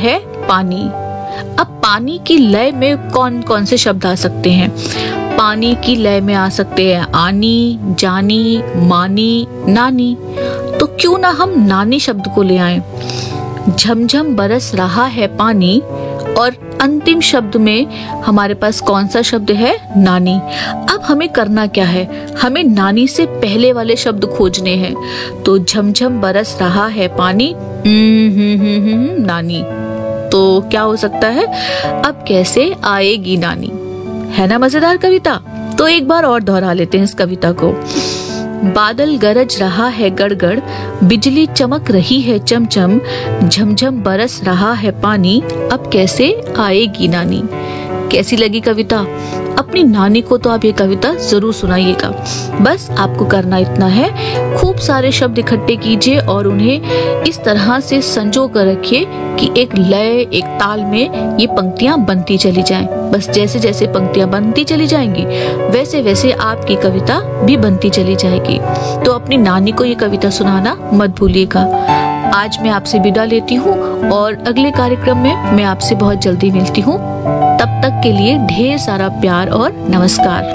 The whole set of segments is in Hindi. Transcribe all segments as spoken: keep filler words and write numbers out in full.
है पानी। अब पानी की लय में कौन कौन से शब्द आ सकते हैं? पानी की लय में आ सकते हैं आनी, जानी, मानी, नानी। तो क्यों ना हम नानी शब्द को ले आए। झमझम बरस रहा है पानी, और अंतिम शब्द में हमारे पास कौन सा शब्द है? नानी। अब हमें करना क्या है? हमें नानी से पहले वाले शब्द खोजने हैं। तो झमझम बरस रहा है पानी, हम्म हम्म हम्म हम्म, नानी। तो क्या हो सकता है? अब कैसे आएगी नानी? है ना मजेदार कविता? तो एक बार और दोहरा लेते हैं इस कविता को। बादल गरज रहा है गड़गड़, बिजली चमक रही है चमचम, झमझम बरस रहा है पानी, अब कैसे आएगी नानी। कैसी लगी कविता? अपनी नानी को तो आप ये कविता जरूर सुनाइएगा। बस आपको करना इतना है, खूब सारे शब्द इकट्ठे कीजिए और उन्हें इस तरह से संजो कर रखिए कि एक लय, एक ताल में ये पंक्तियां बनती चली जाएं। बस जैसे जैसे पंक्तियां बनती चली जाएंगी वैसे वैसे आपकी कविता भी बनती चली जाएगी। तो अपनी नानी को ये कविता सुनाना मत भूलिएगा। आज मैं आपसे विदा लेती हूँ और अगले कार्यक्रम में मैं आपसे बहुत जल्दी मिलती हूँ। तब तक के लिए ढेर सारा प्यार और नमस्कार।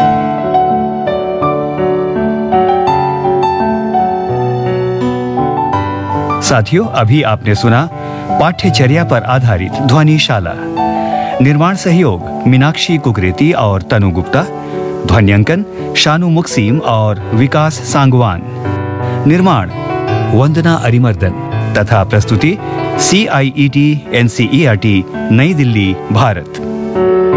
साथियों, अभी आपने सुना पाठ्यचर्या पर आधारित ध्वनिशाला। निर्माण सहयोग मीनाक्षी कुकरेती और तनु गुप्ता। ध्वन्यांकन शानु मुक्सीम और विकास सांगवान। निर्माण वंदना अरिमर्दन तथा प्रस्तुति सी आई E T N C E R T नई दिल्ली, भारत।